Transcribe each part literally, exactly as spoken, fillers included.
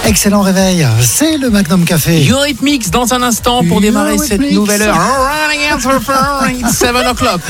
Excellent réveil, c'est le Magnum Café. Yo It Mix dans un instant pour démarrer Yo, cette mix. nouvelle heure. Running answer for seven o'clock.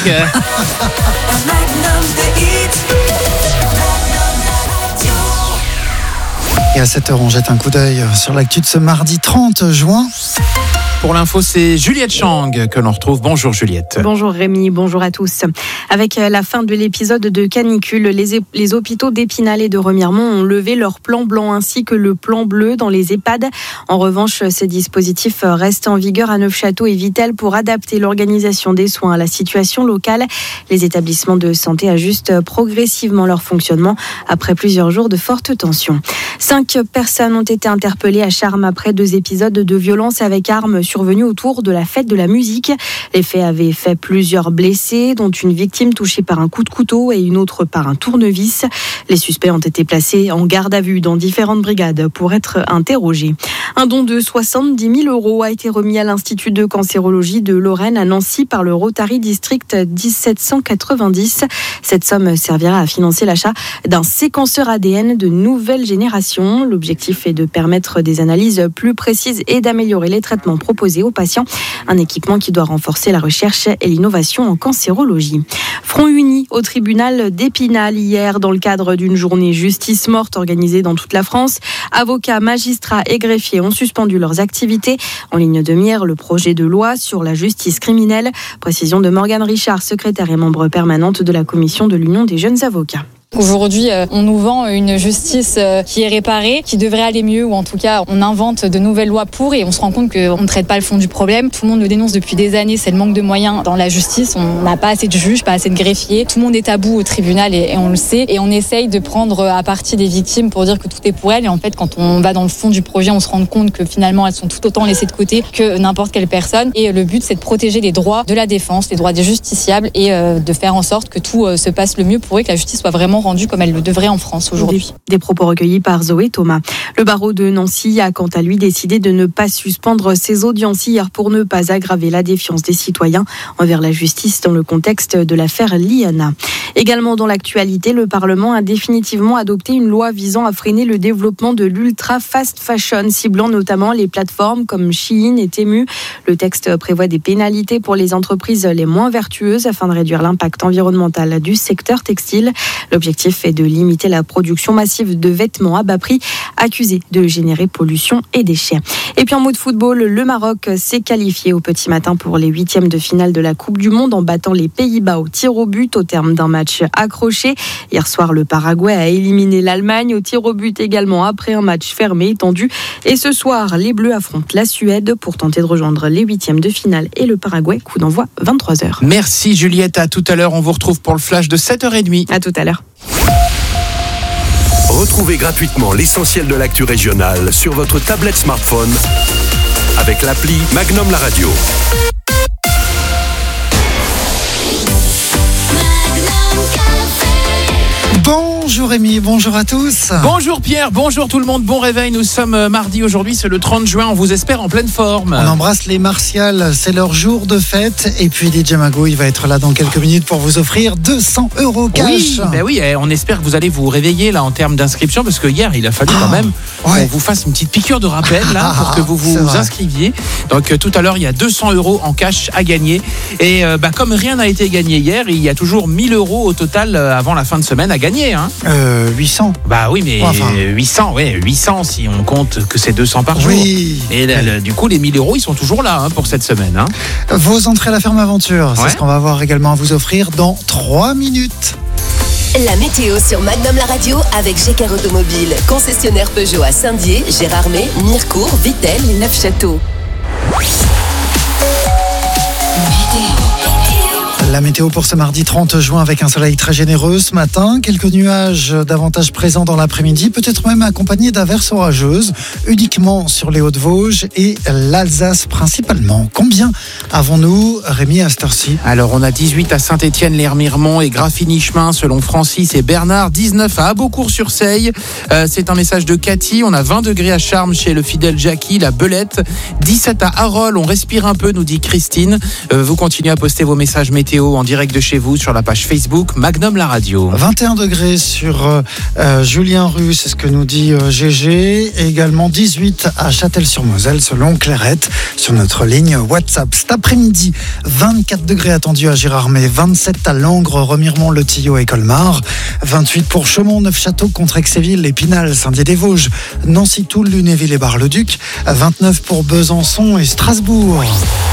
Et à cette heure, on jette un coup d'œil sur l'actu de ce mardi trente juin. Pour l'info, c'est Juliette Chang que l'on retrouve. Bonjour Juliette. Bonjour Rémi, bonjour à tous. Avec la fin de l'épisode de canicule, les, é- les hôpitaux d'Épinal et de Remiremont ont levé leur plan blanc ainsi que le plan bleu dans les EHPAD. En revanche, ces dispositifs restent en vigueur à Neufchâteau et Vittel pour adapter l'organisation des soins à la situation locale. Les établissements de santé ajustent progressivement leur fonctionnement après plusieurs jours de forte tension. Cinq personnes ont été interpellées à Charmes après deux épisodes de violence avec armes survenus autour de la fête de la musique. Les faits avaient fait plusieurs blessés, dont une victime touchée par un coup de couteau et une autre par un tournevis. Les suspects ont été placés en garde à vue dans différentes brigades pour être interrogés. Un don de soixante-dix mille euros a été remis à l'Institut de cancérologie de Lorraine à Nancy par le Rotary District dix-sept cent quatre-vingt-dix. Cette somme servira à financer l'achat d'un séquenceur A D N de nouvelle génération. L'objectif est de permettre des analyses plus précises et d'améliorer les traitements proposés aux patients. Un équipement qui doit renforcer la recherche et l'innovation en cancérologie. Front uni au tribunal d'Épinal hier dans le cadre d'une journée justice morte organisée dans toute la France. Avocats, magistrats et greffiers ont suspendu leurs activités. En ligne de mire, le projet de loi sur la justice criminelle. Précision de Morgane Richard, secrétaire et membre permanente de la commission de l'Union des jeunes avocats. Aujourd'hui, on nous vend une justice qui est réparée, qui devrait aller mieux, ou en tout cas, on invente de nouvelles lois pour, et on se rend compte qu'on ne traite pas le fond du problème. Tout le monde le dénonce depuis des années, c'est le manque de moyens dans la justice. On n'a pas assez de juges, pas assez de greffiers. Tout le monde est à bout au tribunal et, et on le sait. Et on essaye de prendre à partie des victimes pour dire que tout est pour elles. Et en fait, quand on va dans le fond du projet, on se rend compte que finalement, elles sont tout autant laissées de côté que n'importe quelle personne. Et le but, c'est de protéger les droits de la défense, les droits des justiciables, et euh, de faire en sorte que tout euh, se passe le mieux pour eux, que la justice soit vraiment rendue comme elle le devrait en France aujourd'hui. Des, des propos recueillis par Zoé Thomas. Le barreau de Nancy a quant à lui décidé de ne pas suspendre ses audiences hier pour ne pas aggraver la défiance des citoyens envers la justice dans le contexte de l'affaire Liana. Également dans l'actualité, le Parlement a définitivement adopté une loi visant à freiner le développement de l'ultra fast fashion, ciblant notamment les plateformes comme Shein et Temu. Le texte prévoit des pénalités pour les entreprises les moins vertueuses afin de réduire l'impact environnemental du secteur textile. L'objectif est de limiter la production massive de vêtements à bas prix, accusés de générer pollution et déchets. Et puis en mode football, le Maroc s'est qualifié au petit matin pour les huitièmes de finale de la Coupe du Monde en battant les Pays-Bas au tir au but au terme d'un match accroché. Hier soir, le Paraguay a éliminé l'Allemagne au tir au but également après un match fermé et tendu. Et ce soir, les Bleus affrontent la Suède pour tenter de rejoindre les huitièmes de finale et le Paraguay. Coup d'envoi vingt-trois heures. Merci Juliette, à tout à l'heure. On vous retrouve pour le flash de sept heures trente. À tout à l'heure. Retrouvez gratuitement l'essentiel de l'actu régionale sur votre tablette smartphone avec l'appli Magnum La Radio. Bonjour Rémi, bonjour à tous. Bonjour Pierre, bonjour tout le monde, bon réveil. Nous sommes mardi aujourd'hui, c'est le trente juin, on vous espère en pleine forme. On embrasse les Martials, c'est leur jour de fête. Et puis D J Mago, il va être là dans quelques minutes pour vous offrir deux cents euros cash. Oui, ben oui, on espère que vous allez vous réveiller là en termes d'inscription, parce que hier il a fallu quand même ouais. qu'on vous fasse une petite piqûre de rappel là pour que vous vous inscriviez. Donc tout à l'heure il y a deux cents euros en cash à gagner. Et euh, bah, comme rien n'a été gagné hier, il y a toujours mille euros au total avant la fin de semaine à gagner. Hein. Euh, huit cents. Bah oui, mais enfin. huit cents, ouais, huit cents si on compte que c'est deux cents par jour. Oui. Et là, le, du coup, les mille euros, ils sont toujours là hein, pour cette semaine. Hein. Vos entrées à la ferme aventure, c'est ouais. ce qu'on va avoir également à vous offrir dans trois minutes. La météo sur Magnum La Radio avec Gécare Automobile, concessionnaire Peugeot à Saint-Dié, Gérardmer, Mirecourt, Vittel et Neufchâteau. La météo pour ce mardi trente juin avec un soleil très généreux ce matin. Quelques nuages davantage présents dans l'après-midi, peut-être même accompagnés d'averses orageuses, uniquement sur les Hauts-de-Vosges et l'Alsace principalement. Combien avons-nous, Rémi, à cette heure-ci ? Alors, on a dix-huit à Saint-Étienne, les Remiremont et Graffigny-Chemin, selon Francis et Bernard. dix-neuf à Abocourt-sur-Seille. Euh, c'est un message de Cathy. On a vingt degrés à Charmes chez le fidèle Jackie, la Belette. dix-sept à Harol. On respire un peu, nous dit Christine. Euh, vous continuez à poster vos messages météo météo en direct de chez vous sur la page Facebook Magnum la radio. vingt et un degrés sur euh, Julien-Rue, c'est ce que nous dit euh, G G. Et également dix-huit à Châtel-sur-Moselle selon Clairette sur notre ligne WhatsApp. Cet après-midi, vingt-quatre degrés attendus à Gérardmer, vingt-sept à Langres, Remiremont, Le Tillot et Colmar, vingt-huit pour Chaumont, Neufchâteau, Contrexéville, Épinal, Saint-Dié-des-Vosges, Nancy, Toul, Lunéville et Bar-le-Duc, vingt-neuf pour Besançon et Strasbourg.